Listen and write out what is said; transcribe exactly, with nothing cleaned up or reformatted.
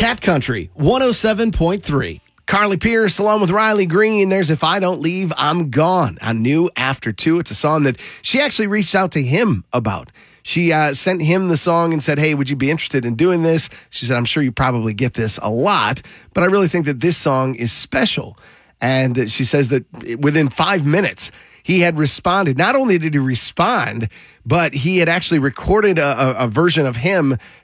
Cat Country, one oh seven point three. Carly Pierce along with Riley Green. There's If I Don't Leave, I'm Gone. On New After Two. It's a song that she actually reached out to him about. She uh, sent him the song and said, hey, would you be interested in doing this? She said, I'm sure you probably get this a lot, but I really think that this song is special. And she says that within five minutes, he had responded. Not only did he respond, but he had actually recorded a, a, a version of him